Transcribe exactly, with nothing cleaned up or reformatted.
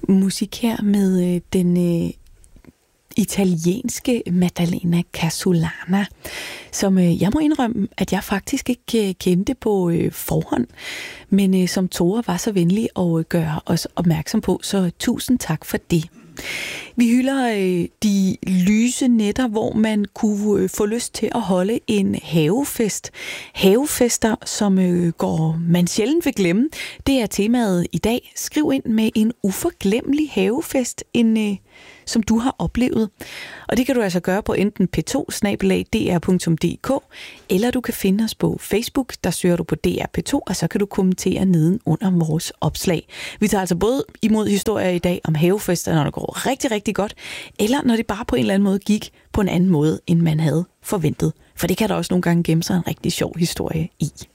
Musik her med øh, den øh, italienske Maddalena Casolana, som øh, jeg må indrømme, at jeg faktisk ikke øh, kendte på øh, forhånd, men øh, som Tore var så venlig at øh, gøre os opmærksom på, så tusind tak for det. Vi hylder øh, de lyse nætter, hvor man kunne øh, få lyst til at holde en havefest. Havefester, som øh, går man sjældent vil glemme. Det er temaet i dag. Skriv ind med en uforglemmelig havefest, en, øh, som du har oplevet. Og det kan du altså gøre på enten p to snabel-a d r punktum d k, eller du kan finde os på Facebook. Der søger du på D R P to, og så kan du kommentere neden under vores opslag. Vi tager altså både imod historier i dag om havefester, når det går rigtig, rigtig godt, eller når det bare på en eller anden måde gik på en anden måde, end man havde forventet. For det kan der også nogle gange gemme sig en rigtig sjov historie i.